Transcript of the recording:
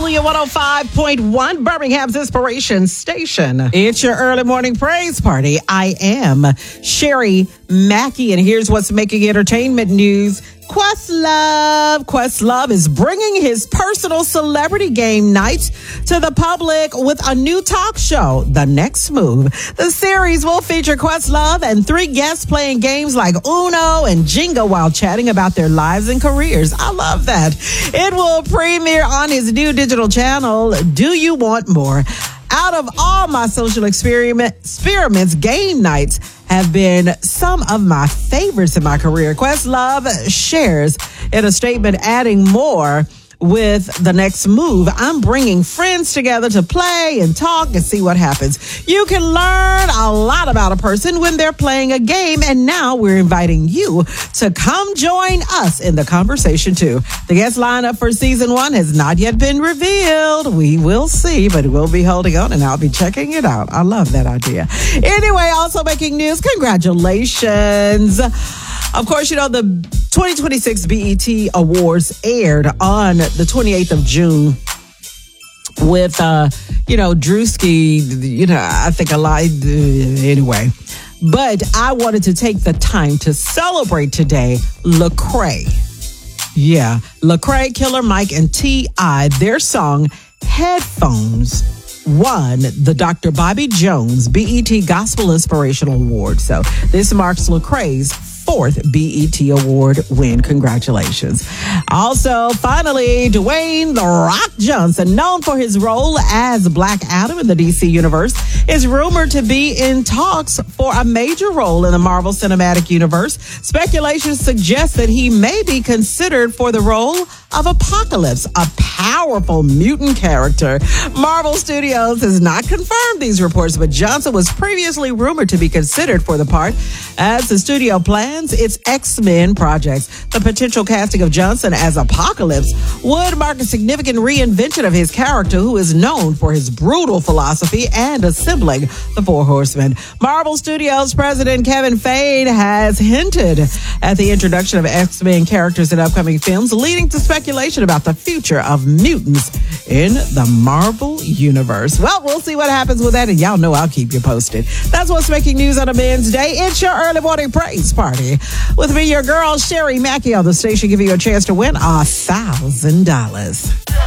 Hallelujah 105.1, Birmingham's Inspiration Station. It's your early morning praise party. I am Sherry Mackey, and here's what's making entertainment news. Questlove is bringing his personal celebrity game night to the public with a new talk show, The Next Move. The series will feature Questlove and 3 guests playing games like Uno and Jenga while chatting about their lives and careers. I love that. It will premiere on his new digital channel, Do You Want More? Out of all my social experiments, game nights have been some of my favorites in my career. Questlove shares in a statement, adding more with The Next Move. I'm bringing friends together to play and talk and see what happens. You can learn a lot about a person when they're playing a game, and now we're inviting you to come join us in the conversation too. The guest lineup for season 1 has not yet been revealed. We will see, but we'll be holding on and I'll be checking it out. I love that idea. Anyway, also making news, congratulations. Of course, you know, the 2026 BET Awards aired on the 28th of June with, Drewski, I think a lot, anyway. But I wanted to take the time to celebrate today Lecrae. Yeah, Lecrae, Killer Mike, and T.I., their song Headphones won the Dr. Bobby Jones BET Gospel Inspirational Award. So this marks Lecrae's 4th BET Award win. Congratulations. Also, finally, Dwayne "The Rock" Johnson, known for his role as Black Adam in the DC Universe, is rumored to be in talks for a major role in the Marvel Cinematic Universe. Speculation suggests that he may be considered for the role of Apocalypse, a powerful mutant character. Marvel Studios has not confirmed these reports, but Johnson was previously rumored to be considered for the part as the studio plans its X-Men projects. The potential casting of Johnson as Apocalypse would mark a significant reinvention of his character, who is known for his brutal philosophy and assembling the 4 Horsemen. Marvel Studios president Kevin Feige has hinted at the introduction of X-Men characters in upcoming films, leading to speculation about the future of mutants in the Marvel Universe. Well, we'll see what happens with that, and y'all know I'll keep you posted. That's what's making news on a Men's Day. It's your early morning praise party. With me, your girl, Sherry Mackey, on the station, giving you a chance to win $1,000.